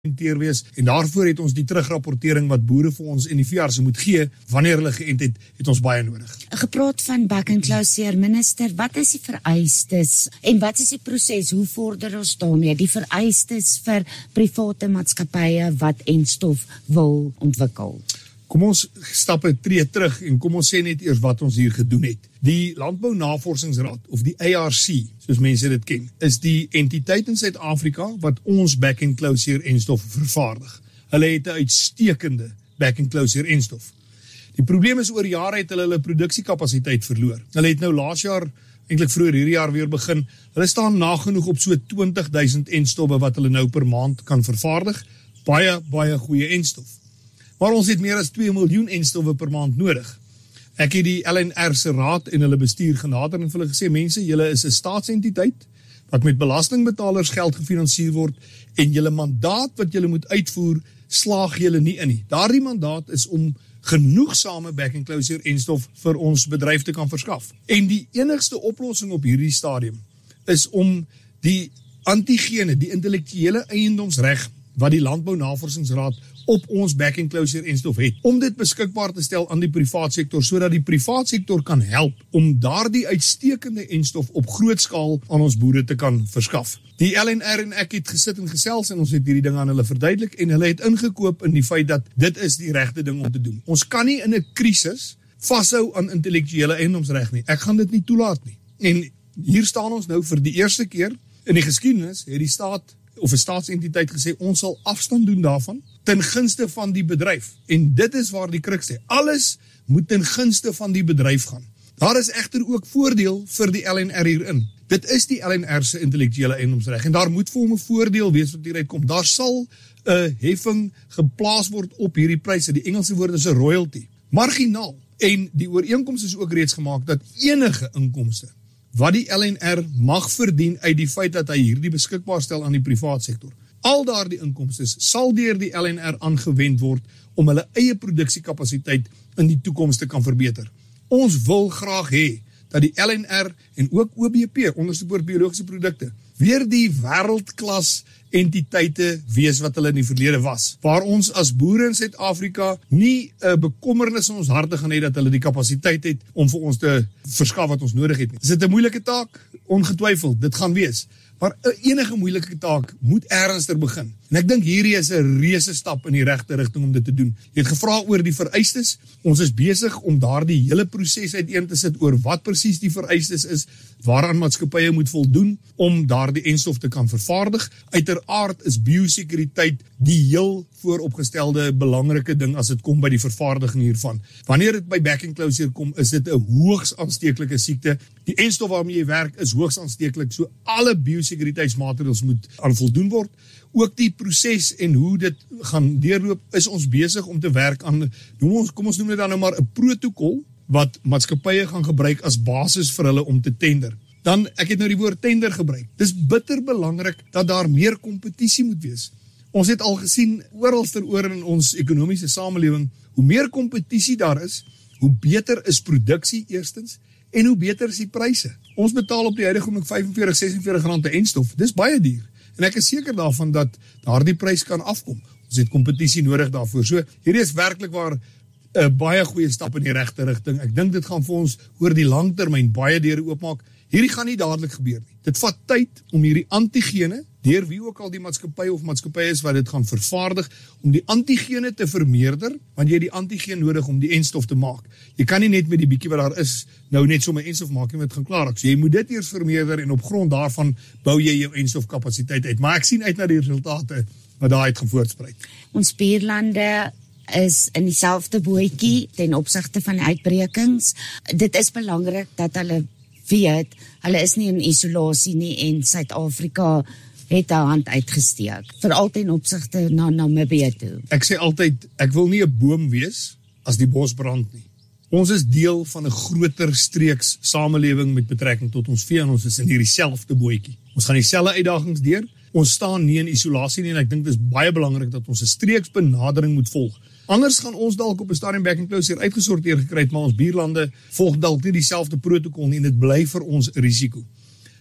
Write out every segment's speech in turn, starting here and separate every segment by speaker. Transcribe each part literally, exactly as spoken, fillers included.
Speaker 1: wees, en daarvoor het ons die terugrapportering wat boere vir ons en die veeartse moet gee, wanneer hulle geënt het, het ons baie nodig.
Speaker 2: Gepraat van back and close, heer minister, wat is die vereistes en wat is die proses, hoe vorder ons daarmee, die vereistes vir private maatskappye wat enstof wil ontwikkel?
Speaker 1: Kom ons stap 'n tree terug en kom ons sê net eers wat ons hier gedoen het. Die Landbou Navorsingsraad, of die A R C, soos mense dit ken, is die entiteit in Suid-Afrika wat ons back and close enstof vervaardig. Hulle het 'n uitstekende back and close enstof. Die probleem is oor jare het hulle hulle produksiekapasiteit verloor. Hulle het nou laas jaar, eintlik vroeër hierdie jaar weer begin. Hulle staan nagenoeg op so twintig duisend enstowwe wat hulle nou per maand kan vervaardig. Baie, baie goeie enstof. Maar ons het meer as twee miljoen enstowwe per maand nodig. Ek het die L N R se raad en hulle bestuur genader en vir hulle gesê, mense, julle is 'n staatsentiteit wat met belastingbetalers geld gefinansier word en julle mandaat wat julle moet uitvoer, slaag julle nie in nie. Daardie mandaat is om genoegsame back and close enstof vir ons bedryf te kan verskaf. En die enigste oplossing op hierdie stadium is om die antigene, die intellektuele eiendomsreg wat die Landbou Navorsingsraad op ons back and close enstof het, om dit beskikbaar te stel aan die privaatsektor, sodat die privaatsektor kan help om daardie uitstekende enstof op groot skaal aan ons boere te kan verskaf. Die L N R en ek het gesit en gesels en ons het hierdie ding aan hulle verduidelik en hulle het ingekoop in die feit dat dit is die regte ding om te doen. Ons kan nie in 'n krisis vashou aan intellektuele eiendomsreg nie. Ek gaan dit nie toelaat nie. En hier staan ons nou vir die eerste keer in die geskiedenis, het die staat of 'n staatsentiteit gesê, ons sal afstand doen daarvan, ten gunste van die bedryf. En dit is waar die kruk sê, alles moet ten gunste van die bedryf gaan. Daar is egter ook voordeel vir die L N R hierin. Dit is die L N R se intellektuele eiendomsreg, en daar moet vir hom 'n voordeel wees wat hieruit kom. Daar sal 'n heffing geplaas word op hierdie pryse, die Engelse woord is 'n royalty, marginaal. En die ooreenkoms is ook reeds gemaak dat enige inkomste wat die L N R mag verdien uit die feit dat hy hierdie beskikbaar stel aan die privaatsektor, al daardie inkomstes sal deur die L N R aangewend word om hulle eie produksiekapasiteit in die toekoms te kan verbeter. Ons wil graag hê dat die L N R en ook O B P, Onderstepoort Biologiese Produkte, weer die wêreldklas entiteite wees wat hulle in die verlede was, waar ons as boere in Suid-Afrika nie 'n bekommernis in ons harte gaan hê dat hulle die kapasiteit het om vir ons te verskaf wat ons nodig het nie. Is dit 'n moeilike taak? Ongetwyfeld, dit gaan wees. Maar enige moeilike taak moet ernstiger begin. En ek dink hierdie is 'n reuse stap in die regte rigting om dit te doen. Jy het gevra oor die vereistes. Ons is besig om daardie hele proses uiteen te sit oor wat presies die vereistes is, waaraan maatskappye moet voldoen om daardie enstof te kan vervaardig. Uiteraard is biosekuriteit die heel vooropgestelde belangrike ding as dit kom by die vervaardiging hiervan. Wanneer dit by back and close kom, is dit 'n hoogs aansteeklike siekte. Die enstof waarmee jy werk is hoogs aansteeklik, so alle biosekuriteitsmaatreëls moet aan voldoen word. Ook die proses en hoe dit gaan deurloop, is ons besig om te werk aan, noem ons, kom ons noem dit dan nou maar 'n protokol, wat maatskappye gaan gebruik as basis vir hulle om te tender. Dan, ek het nou die woord tender gebruik. Dis bitter belangrik dat daar meer kompetisie moet wees. Ons het al gesien, oralster oor in ons ekonomiese samelewing, hoe meer kompetisie daar is, hoe beter is produksie eerstens, en hoe beter is die pryse. Ons betaal op die huidige oomblik vyfenveertig, sesenveertig rand per enstof. Dis baie duur. En ek is seker daarvan dat daardie prys kan afkom. Ons het kompetisie nodig daarvoor. So, hierdie is werklik waar 'n uh, baie goeie stap in die regte rigting. Ek dink dit gaan vir ons oor die langtermyn baie deure oopmaak. Hierdie gaan nie dadelik gebeur nie. Dit vat tyd om hierdie antigene, deur wie ook al die maatskappy of maatskappye is wat dit gaan vervaardig, om die antigene te vermeerder, want jy het die antigeen nodig om die enstof te maak. Jy kan nie net met die bietjie wat daar is, nou net sommer enstof maak en dit gaan klaar raak. So jy moet dit eers vermeerder en op grond daarvan bou jy jou enstofkapasiteit uit. Maar ek sien uit na die resultate wat daaruit gaan voortspruit.
Speaker 2: Ons buurlande is in dieselfde bootjie ten opsigte van uitbrekings. Dit is belangrik dat hulle weet, hulle is nie in isolasie nie en Suid-Afrika het 'n hand uitgesteek, veral ten opsigte na Namibië toe.
Speaker 1: Ek sê altyd, ek wil nie 'n boom wees as die bos brand nie. Ons is deel van 'n groter streeks samelewing met betrekking tot ons vee en ons is in hierdie selfde bootjie. Ons gaan dieselfde uitdagings deur. Ons staan nie in isolasie nie en ek dink dit is baie belangrik dat ons 'n streeksbenadering moet volg. Anders gaan ons dalk op 'n stadium back and close hier uitgesorteer gekry het, maar ons buurlande volg dalk nie dieselfde protokol nie en dit bly vir ons 'n risiko.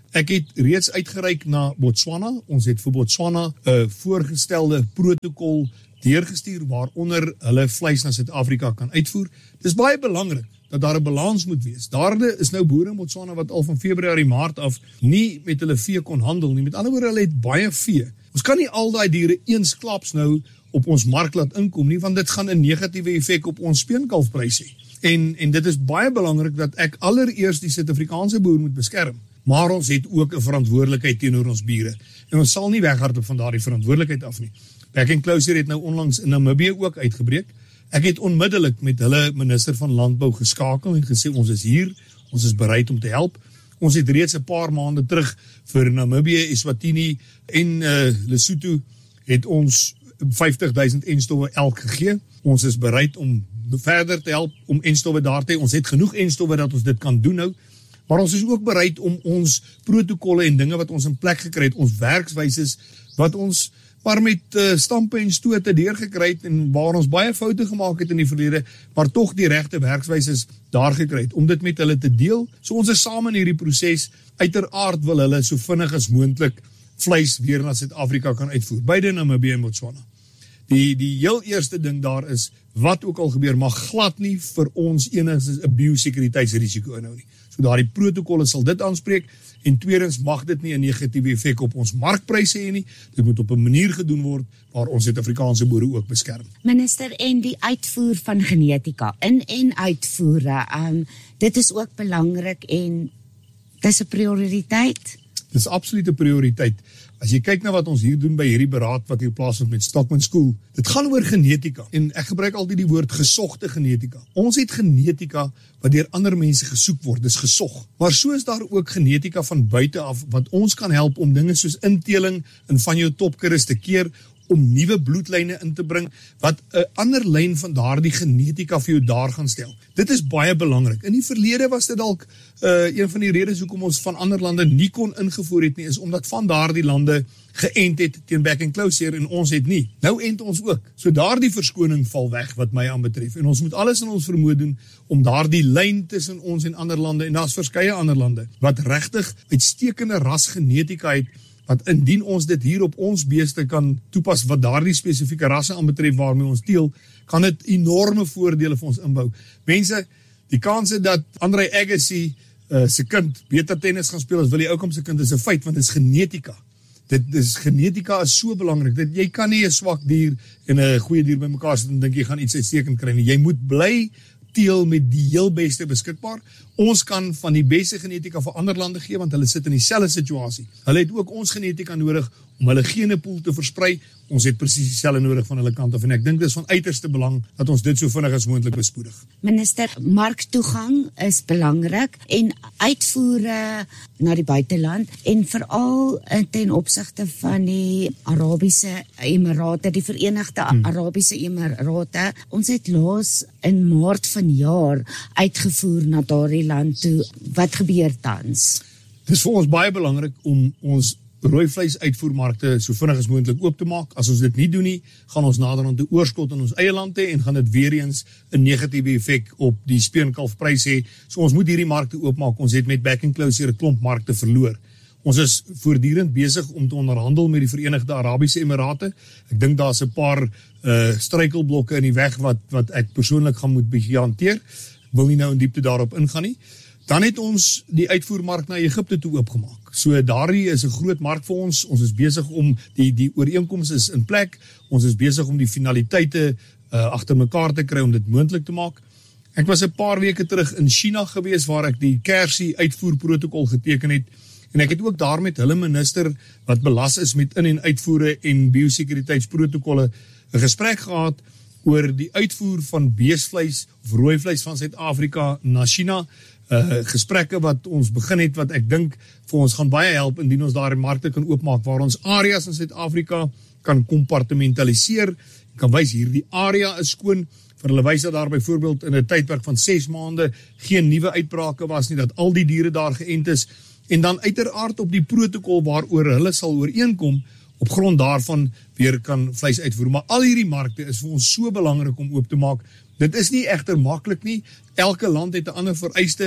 Speaker 1: Ek het reeds uitgereik na Botswana. Ons het vir Botswana 'n voorgestelde protokol deurgestuur waaronder hulle vleis na Suid-Afrika kan uitvoer. Dis baie belangrik dat daar 'n balans moet wees. Daar is nou boere in Botswana wat al van Februarie, Maart af nie met hulle vee kon handel nie. Met ander woorde, hulle het baie vee. Ons kan nie al daai diere eensklaps nou op ons mark laat inkom nie, want dit gaan 'n negatiewe effek op ons speenkalfprys hê. En en dit is baie belangrik dat ek allereers die Suid-Afrikaanse boer moet beskerm. Maar ons het ook 'n verantwoordelikheid teenoor ons bure. En ons sal nie weghardloop van daardie verantwoordelikheid af nie. Back and Closer het nou onlangs in Namibië ook uitgebreek. Ek het onmiddellik met hulle minister van landbou geskakel en gesê ons is hier, ons is bereid om te help. Ons het reeds 'n paar maande terug vir Namibië, Eswatini en uh, Lesotho het ons vyftig duisend enstowwe elk gegee. Ons is bereid om verder te help om enstowwe daar te hê. Ons het genoeg enstowwe dat ons dit kan doen nou. Maar ons is ook bereid om ons protokolle en dinge wat ons in plek gekry het, ons werkswyses wat ons maar met uh, stampe en stote deurgekry het en waar ons baie foute gemaak het in die verlede, maar tog die regte werkswyses daar gekry het om dit met hulle te deel. So ons is saam in hierdie proses. Uiteraard wil hulle so vinnig as moontlik vleis weer na Suid-Afrika kan uitvoer, beide Namibië en Botswana. Die die heel eerste ding daar is, wat ook al gebeur, mag glad nie vir ons enigstens 'n biosekuriteitsrisiko inhou nie. So daardie protokolle sal dit aanspreek, en tweedens mag dit nie 'n negatiewe effek op ons markpryse hê nie. Dit moet op 'n manier gedoen word waar ons Suid-Afrikaanse boere ook beskerm.
Speaker 2: Minister, en die uitvoer van genetika, in- en uitvoere, um, dit is ook belangrik en dis 'n prioriteit?
Speaker 1: Dis absoluut 'n prioriteit. As jy kyk na wat ons hier doen by hierdie beraad wat hier plaasvind met Stockman School, dit gaan oor genetika, en ek gebruik altyd die woord gesogte genetika. Ons het genetika wat deur ander mense gesoek word, dis gesog. Maar so is daar ook genetika van buite af, wat ons kan help om dinge soos inteling en van jou topkuddes te keer, om nuwe bloedlyne in te bring, wat 'n ander lyn van daardie genetika vir jou daar gaan stel. Dit is baie belangrik. In die verlede was dit dalk uh, een van die redes hoekom ons van ander lande nie kon ingevoer het nie, is omdat van daardie lande geënt het teen Back and Closer en ons het nie. Nou ent ons ook. So daardie verskoning val weg wat my aanbetref. En ons moet alles in ons vermoë doen om daardie lyn tussen ons en ander lande, en daar's verskeie ander lande, wat regtig uitstekende rasgenetika het, wat indien ons dit hier op ons beeste kan toepas, wat daardie spesifieke rasse aanbetref waarmee ons deel, kan dit enorme voordele vir ons inbou. Mense, die kanse dat Andre Agassi uh, se kind beter tennis gaan speel as Willie Oukamp se kind is 'n feit, want dit is genetika. Dit is genetika is so belangrik. Dat jy kan nie 'n swak dier en 'n goeie dier bymekaar sit en dink jy gaan iets uitstekend kry nie. Jy moet bly teel met die heel beste beskikbaar. Ons kan van die beste genetika vir ander lande gee, want hulle sit in dieselfde situasie. Hulle het ook ons genetika nodig om hulle genepool te versprei. Ons het presies dieselfde nodig van hulle kant af, en ek dink dit is van uiterste belang dat ons dit so vinnig as moontlik bespoedig.
Speaker 2: Minister, marktoegang is belangrik en uitvoere na die buiteland, en veral ten opsigte van die Arabiese Emirate, die Verenigde hmm. Arabiese Emirate. Ons het laas in Maart vanjaar uitgevoer na daardie land toe. Wat gebeur tans?
Speaker 1: Dit is vir ons baie belangrik om ons rooi vleis uitvoermarkte so vinnig as moontlik oop te maak. As ons dit nie doen nie, gaan ons naderhand 'n oorskot in ons eie land hê en gaan dit weer eens 'n negatiewe effek op die speenkalfprys hê. So ons moet hierdie markte oopmaak. Ons het met Back and Closer 'n klomp markte verloor. Ons is voortdurend besig om te onderhandel met die Verenigde Arabiese Emirate. Ek dink daar's 'n paar uh, struikelblokke in die weg wat wat ek persoonlik gaan moet bietjie hanteer. Ek wil nie nou in diepte daarop ingaan nie. Dan het ons die uitvoermark na Egipte toe oopgemaak. So daardie is 'n groot mark vir ons. Ons is besig om die die ooreenkomste is in plek. Ons is besig om die finaliteite uh, agter mekaar te kry om dit moontlik te maak. Ek was 'n paar weke terug in China gewees waar ek die Kersie uitvoerprotokol geteken het. En ek het ook daar met hulle minister wat belas is met in- en uitvoere en biosekuriteitsprotokolle 'n gesprek gehad oor die uitvoer van beesvleis of rooi vleis van Suid-Afrika na China. Uh, gesprekke wat ons begin het, wat ek dink vir ons gaan baie help indien ons daar die markte kan oopmaak, waar ons areas in Suid-Afrika kan kompartimentaliseer, kan wys hierdie area is skoon, vir hulle wys dat daar byvoorbeeld in 'n tydperk van ses maande geen nuwe uitbrake was nie, dat al die diere daar geënt is, en dan uiteraard op die protokol waaroor hulle sal ooreenkom, op grond daarvan weer kan vleis uitvoer. Maar al hierdie markte is vir ons so belangrik om oop te maak. Dit is nie egter maklik nie. Elke land het 'n ander vereiste.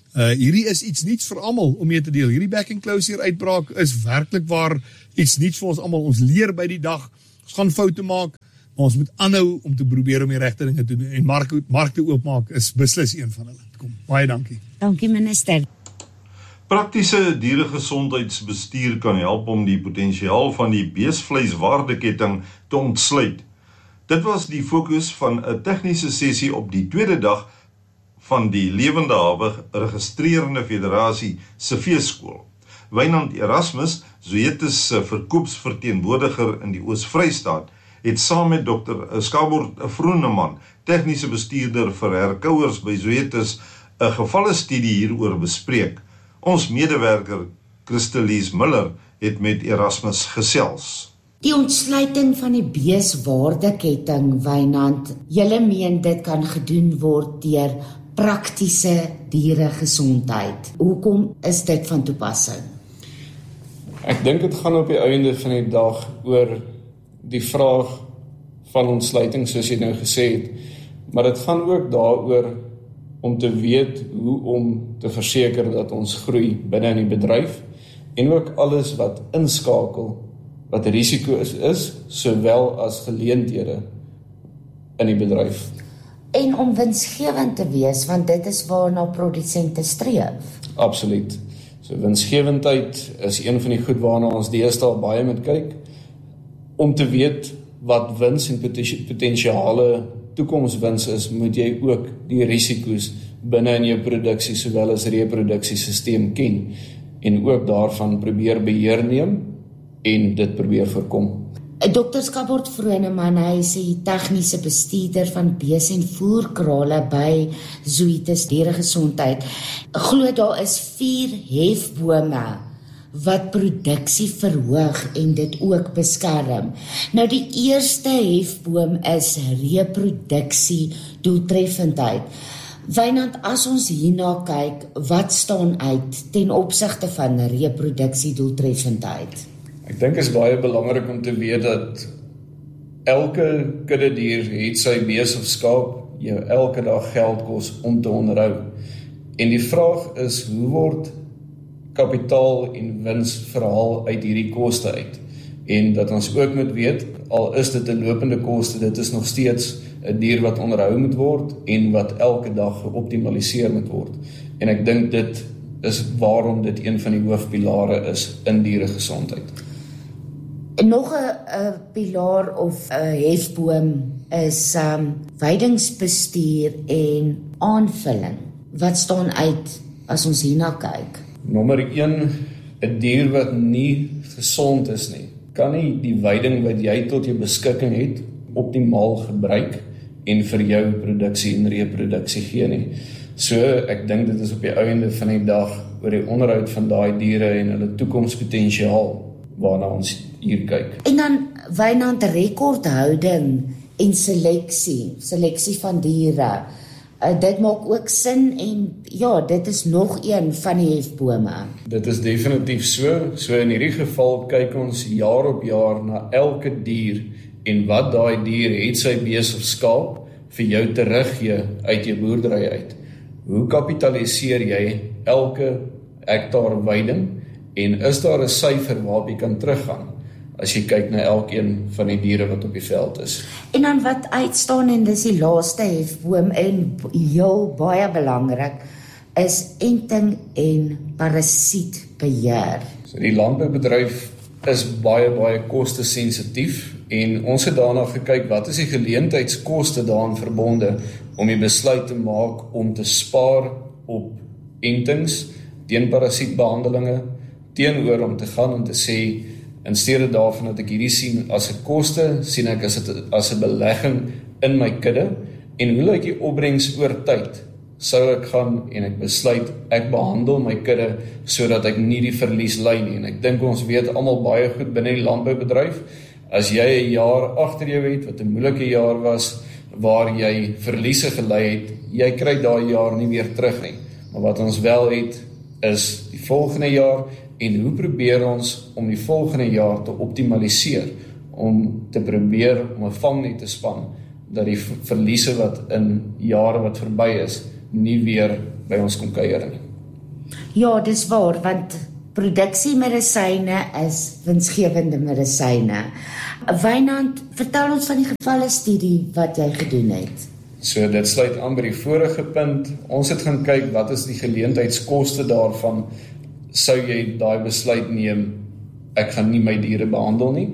Speaker 1: Uh, hierdie is iets niets vir almal om mee te deel. Hierdie back and closure uitbraak is werklik waar iets niets vir ons almal. Ons leer by die dag, ons gaan foute maak, maar ons moet aanhou om te probeer om die regte dinge te doen. En mark, markte oopmaak is beslis een van hulle. Kom, baie dankie.
Speaker 2: Dankie minister.
Speaker 3: Praktiese dieregesondheidsbestuur kan help om die potensiaal van die beesvleiswaardeketting te ontsluit. Dit was die fokus van 'n tegniese sessie op die tweede dag van die Lewende Hawe Registrerende Federasie se feeskool. Wynand Erasmus, Zoetis se verkoopsverteenwoordiger in die Oos-Vrystaat, het saam met dokter Skabord Vroneman, tegniese bestuurder vir herkouers by Zoetis, 'n gevalle studie hieroor bespreek. Ons medewerker, Christelise Miller, het met Erasmus gesels.
Speaker 2: Die ontsluiting van die beeswaardeketting, Wynand, julle meen dit kan gedoen word deur praktiese dieregesondheid. Hoekom is dit van toepassing?
Speaker 4: Ek dink dit gaan op die einde van die dag oor die vraag van ontsluiting, soos jy nou gesê het, maar dit gaan ook daaroor om te weet hoe om te verseker dat ons groei binne in die bedryf en ook alles wat inskakel, wat risiko is, is sowel as geleenthede in die bedryf.
Speaker 2: En om winsgewend te wees, want dit is waarna produsente streef.
Speaker 4: Absoluut. So winsgewendheid is een van die goed waarna ons deesdae baie moet kyk, om te weet wat wins en potensiale toekomswins is, moet jy ook die risiko's binne in jou produksie sowel as reproduksiesysteem ken en ook daarvan probeer beheer neem en dit probeer voorkom.
Speaker 2: dokter Skabord Vroneman, hy is die tegniese bestuurder van bees- en voerkrale by Zoetis Dieregesondheid. Glo daar is vier hefbome wat produksie verhoog en dit ook beskerm. Nou die eerste hefboom is reproduksie doeltreffendheid. Wynand, as ons hierna kyk, wat staan uit ten opsigte van reproduksie doeltreffendheid?
Speaker 4: Ek dink is baie belangrik om te weet dat elke kudde dier het sy bees of skaap jou elke dag geld kos om te onderhou. En die vraag is, hoe word kapitaal en wins verhaal uit hierdie koste uit? En dat ons ook moet weet, al is dit 'n lopende koste, dit is nog steeds 'n dier wat onderhou moet word en wat elke dag geoptimaliseer moet word. En ek dink dit is waarom dit een van die hoofpilare is in dieregesondheid.
Speaker 2: Nog 'n pilaar of 'n hefboom is um, weidingsbestuur en aanvulling. Wat staan uit as ons hierna kyk?
Speaker 4: Nommer een, 'n dier wat nie gesond is nie, kan nie die weiding wat jy tot jou beskikking het optimaal gebruik en vir jou produksie en reproduksie gee nie. So ek dink dit is op die einde van die dag oor die onderhoud van daai diere en hulle toekomspotensiaal waarna ons hier kyk.
Speaker 2: En dan Wynand, rekordhouding en seleksie, seleksie van diere. Uh, dit maak ook sin en ja, dit is nog een van die hefbome.
Speaker 4: Dit is definitief so. So in hierdie geval kyk ons jaar op jaar na elke dier en wat daai dier het sy bees of skaap vir jou teruggee uit jou boerdery uit. Hoe kapitaliseer jy elke hektaar weiding en is daar 'n syfer waarop jy kan teruggaan as jy kyk na elkeen van die diere wat op die veld is.
Speaker 2: En dan wat uitstaan, en dis die laaste hefboom en heel baie belangrik, is enting en parasietbeheer.
Speaker 4: So die landboubedryf is baie baie kostesensitief en ons het daarna gekyk wat is die geleentheidskoste daaraan verbonde om die besluit te maak om te spaar op entings, teen parasietbehandelinge, teenoor om te gaan om te sê, in steede daarvan dat ek hierdie sien as 'n koste, sien ek as dit as 'n belegging in my kudde, en hoe lyk die opbrengs oor tyd, sou ek gaan en ek besluit, ek behandel my kudde, sodat ek nie die verlies ly nie, en ek dink ons weet almal baie goed binne die landboubedryf, as jy 'n jaar agter jou het, wat 'n moeilike jaar was, waar jy verliese gely het, jy kry daai jaar nie weer terug nie, maar wat ons wel het, is die volgende jaar, en hoe probeer ons om die volgende jaar te optimaliseer, om te probeer om 'n vangnet te span, dat die verliese wat in jare wat verby is, nie weer by ons kom kuier nie.
Speaker 2: Ja, dis waar, want produksiemedisyne is winsgewende medisyne. Wynand, vertel ons van die gevalle studie wat jy gedoen het.
Speaker 4: So dit sluit aan by die vorige punt. Ons het gaan kyk wat is die geleentheidskoste daarvan, sou jy daai besluit neem, ek gaan nie my diere behandel nie,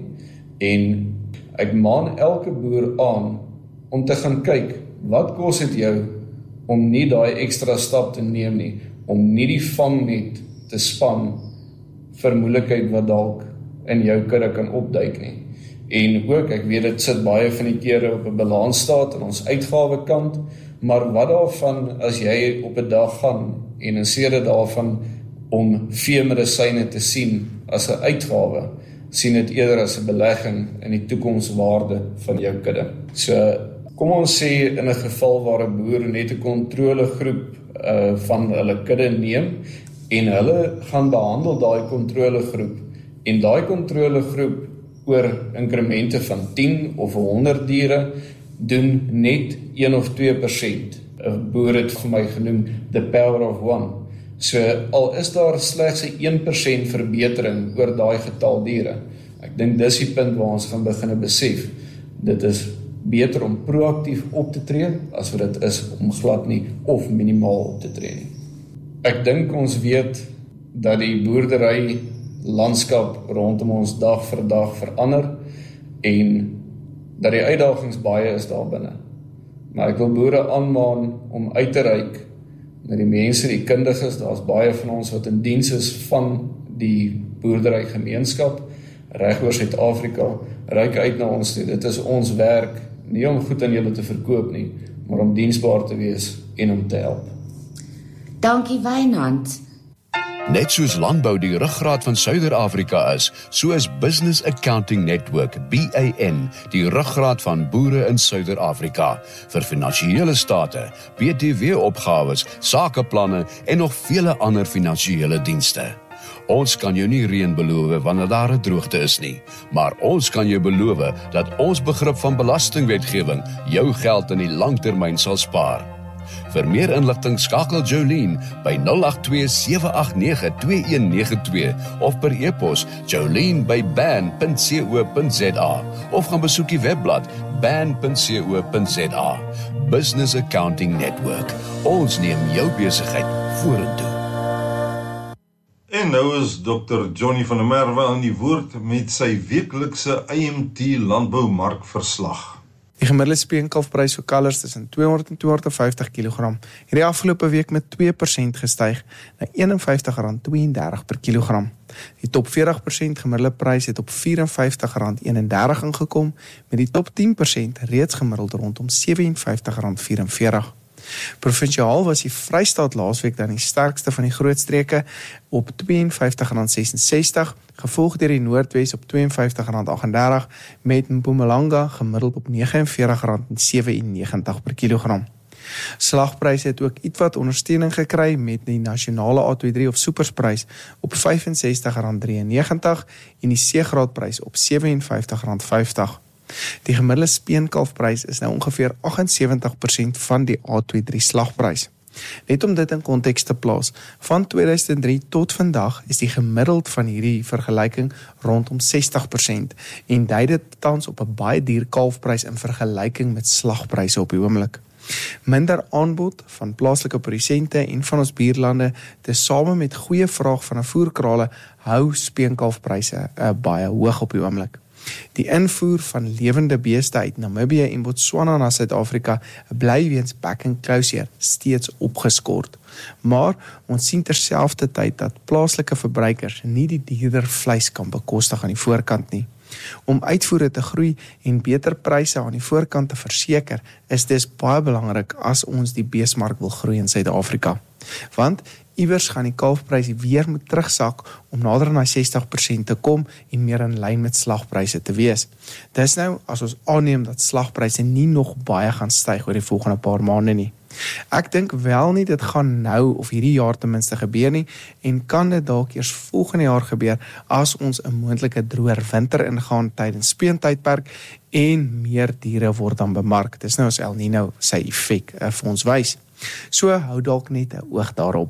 Speaker 4: en ek maan elke boer aan om te gaan kyk, wat kos het jou om nie daai ekstra stap te neem nie, om nie die vangnet te span vir moeilikheid wat dalk in jou kudde kan opduik nie. En ook, ek weet dit sit baie van die kere op 'n balansstaat in ons uitgawe kant, maar wat daarvan as jy op 'n dag gaan en in steede daarvan om veemedisyne te sien as 'n uitgawe, sien dit eerder as 'n belegging in die toekomswaarde van jou kudde. So kom ons sê in 'n geval waar 'n boer net 'n kontrolegroep uh, van hulle kudde neem en hulle gaan behandel daai kontrolegroep en daai kontrolegroep oor inkremente van tien of honderd diere doen net een of twee persent. 'n Boer het vir my genoem the power of one. So al is daar slegs 'n een persent verbetering oor daai getal diere. Ek dink dis die punt waar ons gaan begin besef. Dit is beter om proaktief op te tree as wat dit is om glad nie of minimaal op te tree nie. Ek dink ons weet dat die boerdery landskap rondom ons dag vir dag verander en dat die uitdagings baie is daar binne. Maar ek wil boere aanmaan om uit te reik na die mense, die kundiges, daar's baie van ons wat in diens is van die boerdery gemeenskap, reg oor Suid-Afrika, reik uit na ons toe. Dit is ons werk, nie om goed aan julle te verkoop nie, maar om diensbaar te wees en om te help.
Speaker 2: Dankie Wynand.
Speaker 5: Net soos landbou die ruggraat van Suider-Afrika is, so is Business Accounting Network, B A N, die ruggraat van boere in Suider-Afrika, vir finansiële state, B T W-opgawes, sakeplanne en nog vele ander finansiële dienste. Ons kan jou nie reën beloof wanneer daar 'n droogte is nie, maar ons kan jou beloof dat ons begrip van belastingwetgewing jou geld in die langtermyn sal spaar. Vir meer inligting skakel Jolene by nul agt twee sewe agt nege twee een nege twee of per e-pos jolene by ban punt co punt za of gaan besoek die webblad ban punt co punt za. Business Accounting Network. Ons neem jou besigheid vorentoe.
Speaker 3: En nou is dokter Johnny van der Merwe aan die woord met sy weeklikse I M T landboumarkverslag.
Speaker 6: Die gemiddelde speenkalfprys vir kalvers tussen tweehonderd en tweehonderd vyftig kilogram het die afgelope week met twee persent gestyg na een en vyftig rand tweeëndertig per kilogram. Die top veertig persent gemiddelde prys het op vyf en vyftig rand eenendertig ingekom, met die top tien persent reeds gemiddeld rondom sewe en vyftig rand vierenveertig. Provinsiaal was die Vrystaat laasweek dan die sterkste van die groot streke op twee en vyftig rand ses en sestig, gevolg deur die Noordwes op twee en vyftig rand agt en dertig, met Mpumalanga gemiddeld op nege en veertig rand sewe en negentig per kilogram. Slagpryse het ook ietwat ondersteuning gekry met die nasionale A twee drie of supersprys op vyf en sestig rand drie en negentig en die C-graadprys op sewe en vyftig rand vyftig. Die gemiddelde speenkalfprys is nou ongeveer agt en sewentig persent van die A twee drie slagprys. Net om dit in konteks te plaas, van tweeduisend drie tot vandag is die gemiddeld van hierdie vergelyking rondom sestig persent en dui dit tans op 'n baie duur kalfprys in vergelyking met slagpryse op die oomblik. Minder aanbod van plaaslike produsente en van ons buurlande, tesame met goeie vraag van 'n voerkrale, hou speenkalfpryse uh, baie hoog op die oomblik. Die invoer van lewende beeste uit Namibië en Botswana na Suid-Afrika bly weens back and closure steeds opgeskort. Maar ons sien terselfdertyd dat plaaslike verbruikers nie die dierder vleis kan bekostig aan die voorkant nie. Om uitvoere te groei en beter pryse aan die voorkant te verseker, is dis baie belangrik as ons die beesmark wil groei in Suid-Afrika. Want iewers gaan die kalfprys weer moet terugsak om nader aan sestig persent te kom en meer in lyn met slagpryse te wees. Dis nou as ons aanneem dat slagpryse nie nog baie gaan styg oor die volgende paar maande nie. Ek dink wel nie dit gaan nou of hierdie jaar ten minste gebeur nie en kan dit dalk eers volgende jaar gebeur as ons 'n moontlike droër winter ingaan tydens speentydperk en meer diere word dan bemark. Dis nou as El Nino sy effek uh, vir ons wys. So hou dalk net 'n oog daarop.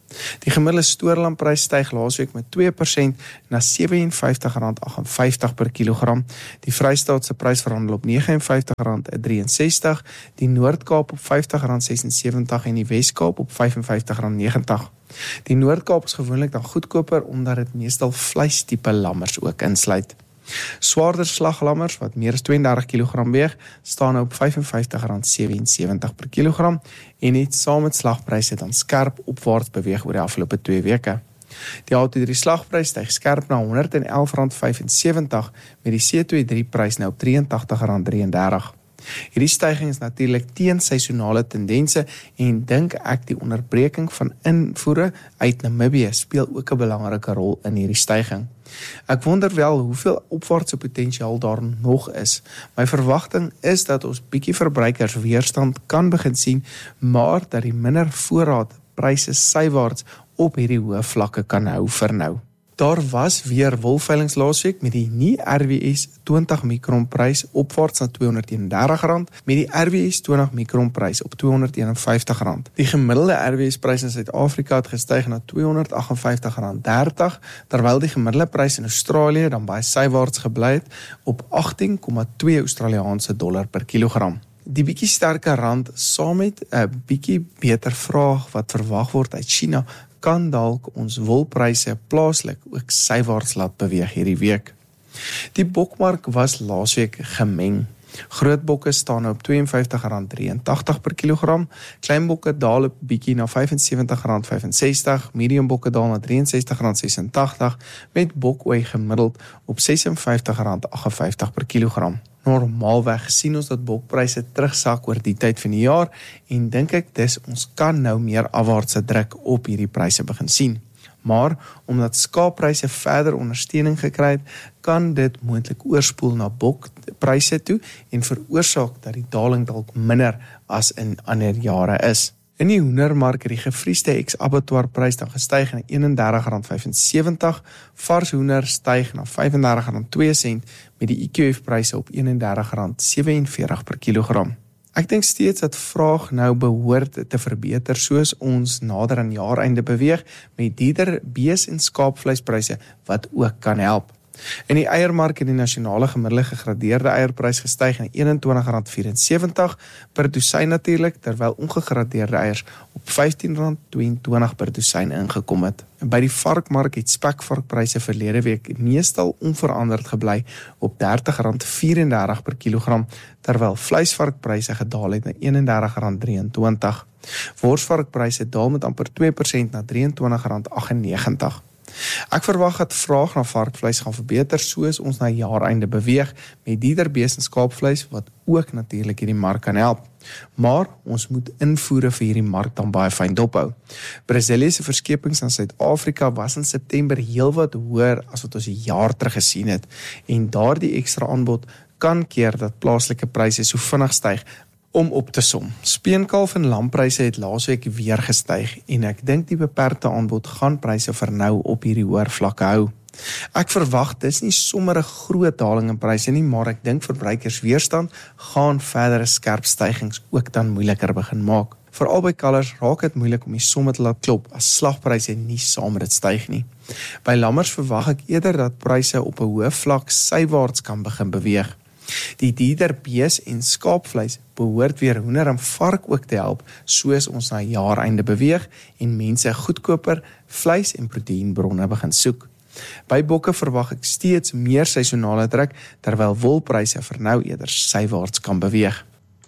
Speaker 6: Die gemiddelde stoorlandprys styg laasweek met twee persent na sewe en vyftig rand agt en vyftig per kilogram. Die Vrystaatse prys verhandel op nege en vyftig rand ses en sestig, die Noord-Kaap op vyftig rand ses en sewentag en die Wes-Kaap op vyf en vyftig rand negentig. Die Noord-Kaap is gewoonlik dan goedkoper omdat dit meestal vleistipe lammers ook insluit. Swaarder slaglammers wat meer as twee en dertig kilogram weeg, staan op vyf en vyftig rand sewe en sewentag per kilogram en het saam met slagpryse dan skerp opwaarts beweeg oor die afgelope twee weke. Die A twee drie slagprys styg skerp na honderd en elf rand vyf en sewentag met die C twee drie prys nou op drie en tagtig rand drie en dertig. Hierdie styging is natuurlik teen seisonale tendense en dink ek die onderbreking van invoere uit Namibië speel ook 'n belangrike rol in hierdie styging. Ek wonder wel hoeveel opwaartse potensiaal daar nog is. My verwagting is dat ons bietjie verbruikers weerstand kan begin sien, maar dat die minder voorraad pryse sywaarts op hierdie hoë vlakke kan hou vir nou. Daar was weer wolveilings laasweek met die nie R W S twintig mikron prys opwaarts na tweehonderd en een dertig rand, met die R W S twintig mikron prys op tweehonderd en een en vyftig rand. Die gemiddelde R W S prys in Suid-Afrika het gestyg na tweehonderd agt en vyftig rand dertig, terwyl die gemiddelde prys in Australië dan baie sywaarts gebly het op agttien komma twee Australiaanse dollar per kilogram. Die bietjie sterker rand saam met 'n bietjie beter vraag wat verwag word uit China kan dalk ons wolpryse plaaslik ook sywaarts laat beweeg hierdie week. Die bokmark was laasweek gemeng. Grootbokke staan op twee en vyftig rand drie en tagtig per kilogram, kleinbokke daal 'n bietjie na vyf en sewenttig rand vyf en sestig, mediumbokke daal na drie en sestig rand ses en tagtig, met bokoei gemiddeld op ses en vyftig rand agt en vyftig per kilogram. Normaalweg sien ons dat bokpryse terugsak oor die tyd van die jaar en dink ek dis ons kan nou meer afwaartse druk op hierdie pryse begin sien. Maar omdat skaappryse verder ondersteuning gekry het, kan dit moontlik oorspoel na bokpryse toe en veroorsaak dat die daling dalk minder as in ander jare is. In die hoendermark het die gevriesde ex-abattoir prys dan gestyg na een en dertig rand vyf en sewentag, vars hoender styg na vyf en dertig rand twee sent met die I Q F pryse op een en dertig rand sewe en veertig per kilogram. Ek dink steeds dat vraag nou behoort te verbeter soos ons nader aan jaareinde beweeg met dierder bees- en skaapvleispryse wat ook kan help. In die eiermark het die nasionale gemiddelde gegradeerde eierprys gestyg na eenentwintig rand vyf en sewentag per dosyn natuurlik, terwyl ongegradeerde eiers op vyftien rand twee en twintig per dosyn ingekom het. By die varkmark het spekvarkpryse verlede week meestal onveranderd gebly op dertig rand vyf en dertig per kilogram, terwyl vleisvarkpryse gedaal het na een en dertig rand drie en twintig. Worsvarkpryse daal met amper twee persent na drieëntwintig rand agt en negentig. Ek verwag dat vraag na varkvleis gaan verbeter soos ons na jaareinde beweeg met dierder bees- en skaapvleis wat ook natuurlik hierdie mark kan help. Maar ons moet invoere vir hierdie mark dan baie fyn dophou. Brasilië se verskepings na Suid-Afrika was in September heelwat hoër as wat ons 'n jaar terug gesien het en daardie ekstra aanbod kan keer dat plaaslike pryse so vinnig styg. Om op te som, speenkalf en lampryse het laasweek weer gestyg en ek dink die beperkte aanbod gaan pryse vir nou op hierdie hoër vlakke hou. Ek verwag dis nie sommer 'n groot daling in pryse nie, maar ek dink verbruikers weerstand gaan verdere skerp stygings ook dan moeiliker begin maak. Veral by kalvers raak dit moeilik om die somme te laat klop as slagpryse nie saam met dit styg nie. By lammers verwag ek eerder dat pryse op 'n hoë vlak sywaarts kan begin beweeg. Die dierder bees- en skaapvleis behoort weer hoender en vark ook te help, soos ons na jaareinde beweeg en mense goedkoper vleis- en proteïenbronne begin soek. By bokke verwag ek steeds meer seisonale druk, terwyl wolpryse vir nou eerder sywaarts kan beweeg.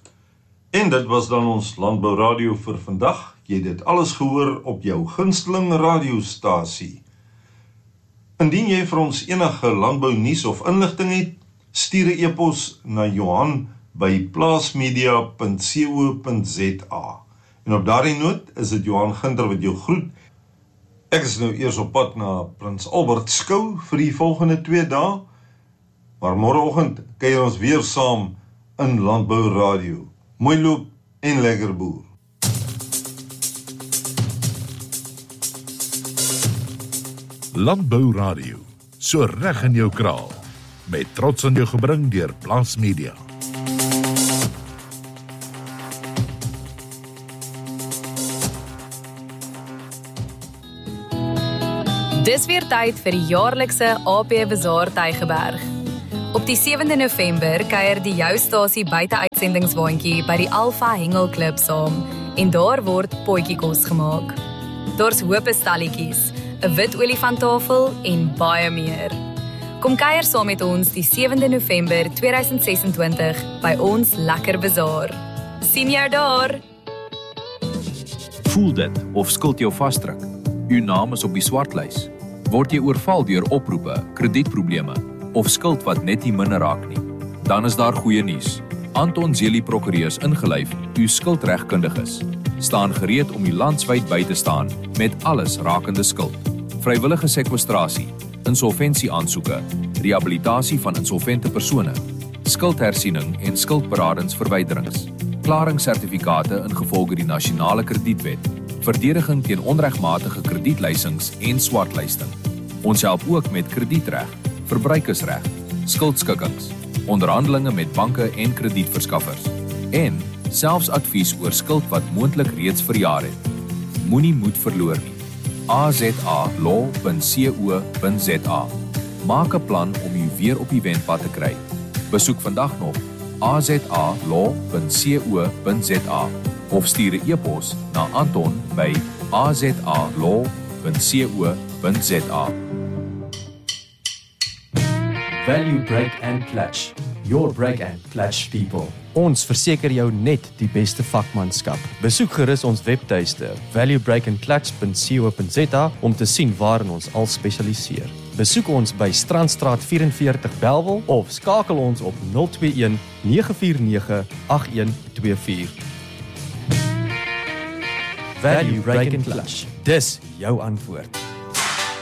Speaker 3: En dit was dan ons Landbou Radio vir vandag. Jy het dit alles gehoor op jou gunsteling radiostasie. Indien jy vir ons enige landbou nuus of inligting het, stuur 'n e-pos na Johan by plaasmedia punt co punt za. En op daardie noot is dit Johan Ginter wat jou groet. Ek is nou eers op pad na Prins Albert Skou vir die volgende twee dae, maar môreoggend kuier ons weer saam in Landbou Radio. Mooi loop en lekker boer.
Speaker 7: Landbou Radio, so reg in jou kraal. Met trots aan jou gebring deur Plaas Media.
Speaker 8: Dis weer tyd vir die jaarlikse A P Bazaar Tygerberg. Op die sewende November kuier die jou stasie buite-uitsendingswaandjie by die Alpha Hengel Klub saam en daar word potjiekos gemaak. Daar's hoop stalletjies, 'n wit olifanttafel en baie meer. Kom kuier saam met ons die sewende November tweeduisend sesentwintig by ons Lekker Bazaar. Sien jou daar!
Speaker 9: Voel dit of skuld jou vasdruk? U naam is op die swartlys. Word jy oorval deur oproepe, kredietprobleme of skuld wat net nie minder raak nie? Dan is daar goeie nuus. Anton Zeli Prokureurs ingelyf, u skuldregkundiges, staan gereed om u landwyd by te staan met alles rakende skuld. Vrywillige sekwestrasie, insolvensieaansoeke, rehabilitasie van insolvente persone, skuldhersiening en skuldberadingsverwyderings, klaringssertifikate ingevolge die nasionale kredietwet, verdediging teen onregmatige kredietleisings en swartlysting. Ons help ook met kredietreg, verbruikersreg, skuldskikkings, onderhandelinge met banke en kredietverskaffers en selfs advies oor skuld wat moontlik reeds verjaar het. Moenie moed verloor nie. a z a law punt co punt z a. Maak 'n plan om u weer op die wenpad te kry. Besoek vandag nog a z a law punt co punt z a of stuur 'n e-pos na Anton by a z a law punt co punt z a.
Speaker 10: Value Brake and Clutch. Your brake and clutch people. Ons verseker jou net die beste vakmanskap. Besoek gerus ons webtuiste value brake and clutch punt co punt z a om te sien waarin ons al spesialiseer. Besoek ons by Strandstraat vyf en veertig Bellville of skakel ons op nul twee een nege vier nege agt een twee vier. Value Brake and Clutch. Dis jou antwoord.